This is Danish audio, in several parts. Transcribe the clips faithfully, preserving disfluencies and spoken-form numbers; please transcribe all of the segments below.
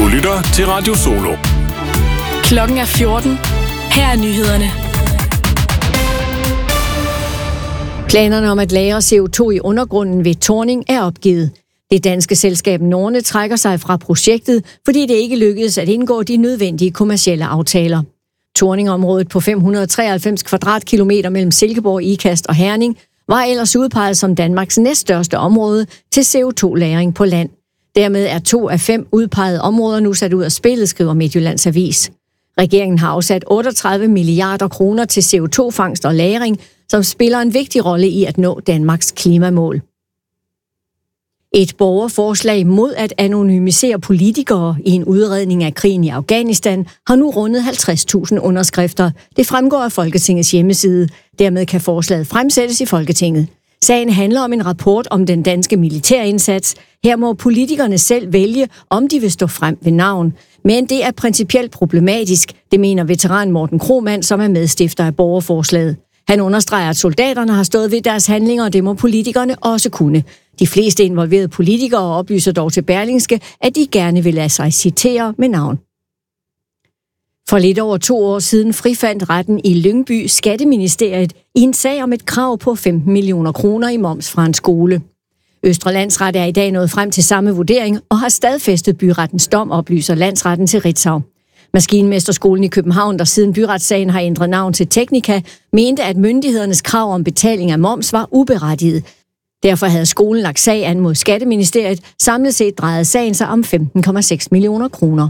Du lytter til Radio Solo. Klokken er fjorten. Her er nyhederne. Planerne om at lagre C O to i undergrunden ved Thorning er opgivet. Det danske selskab Norne trækker sig fra projektet, fordi det ikke lykkedes at indgå de nødvendige kommercielle aftaler. Thorning-området på fem hundrede og treoghalvfems kvadratkilometer mellem Silkeborg, Ikast og Herning var ellers udpeget som Danmarks næststørste område til C O to lagring på land. Dermed er to af fem udpegede områder nu sat ud af spillet, skriver Midtjyllands Avis. Regeringen har afsat otteogtredive milliarder kroner til C O to fangst og lagring, som spiller en vigtig rolle i at nå Danmarks klimamål. Et borgerforslag mod at anonymisere politikere i en udredning af krigen i Afghanistan har nu rundet halvtreds tusind underskrifter. Det fremgår af Folketingets hjemmeside. Dermed kan forslaget fremsættes i Folketinget. Sagen handler om en rapport om den danske militærindsats. Her må politikerne selv vælge, om de vil stå frem ved navn. Men det er principielt problematisk, det mener veteran Morten Krohmann, som er medstifter af borgerforslaget. Han understreger, at soldaterne har stået ved deres handlinger, og det må politikerne også kunne. De fleste involverede politikere oplyser dog til Berlingske, at de gerne vil lade sig citere med navn. For lidt over to år siden frifandt retten i Lyngby Skatteministeriet i en sag om et krav på femten millioner kroner i moms fra en skole. Østre Landsret er i dag nået frem til samme vurdering og har stadfæstet byrettens dom, oplyser landsretten til Ritzau. Maskinmesterskolen i København, der siden byretssagen har ændret navn til Teknika, mente, at myndighedernes krav om betaling af moms var uberettiget. Derfor havde skolen lagt sag an mod Skatteministeriet. Samlet set drejede sagen sig om femten komma seks millioner kroner.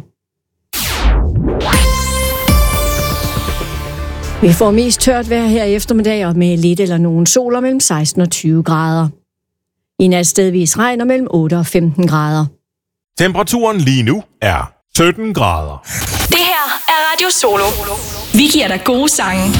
Vi får mest tørt vejr her i eftermiddag og med lidt eller nogen sol og mellem seksten og tyve grader. I nat stedvis regn og mellem otte og femten grader. Temperaturen lige nu er sytten grader. Det her er Radio Solo. Vi giver dig gode sange.